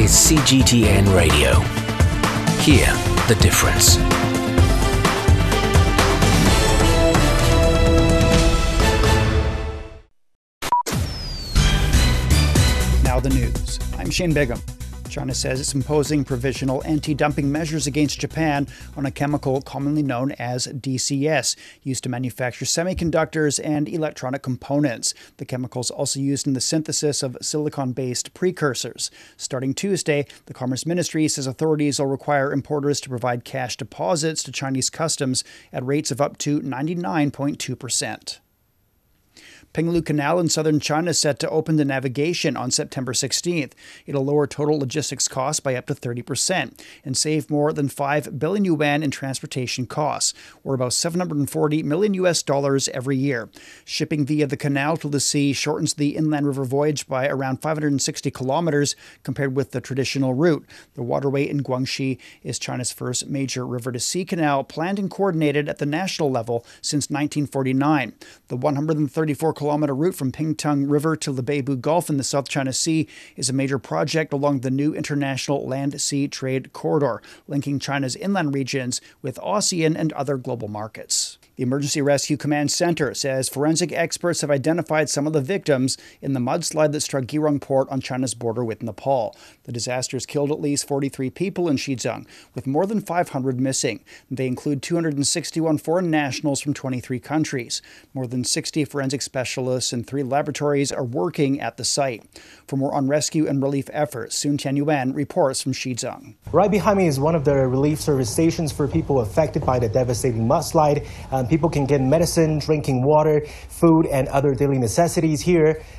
is CGTN Radio. Hear the difference. Now the news. I'm Shane Bigham. China says it's imposing provisional anti-dumping measures against Japan on a chemical commonly known as DCS, used to manufacture semiconductors and electronic components. The chemical is also used in the synthesis of silicon-based precursors. Starting Tuesday, the Commerce Ministry says authorities will require importers to provide cash deposits to Chinese customs at rates of up to 99.2%. Pinglu Canal in southern China is set to open to navigation on September 16th. It'll lower total logistics costs by up to 30% and save more than 5 billion yuan in transportation costs, or about $740 million every year. Shipping via the canal to the sea shortens the inland river voyage by around 560 kilometers compared with the traditional route. The waterway in Guangxi is China's first major river-to-sea canal, planned and coordinated at the national level since 1949. The 134-kilometer route from Pingtung River to the Beibu Gulf in the South China Sea is a major project along the new international land-sea trade corridor, linking China's inland regions with ASEAN and other global markets. The Emergency Rescue Command Center says forensic experts have identified some of the victims in the mudslide that struck Girong Port on China's border with Nepal. The disaster has killed at least 43 people in Xizang, with more than 500 missing. They include 261 foreign nationals from 23 countries. More than 60 forensic specialists and 3 laboratories are working at the site. For more on rescue and relief efforts, Sun Tianyuan reports from Xizang. Right behind me is one of the relief service stations for people affected by the devastating mudslide. People can get medicine, drinking water, food, and other daily necessities here.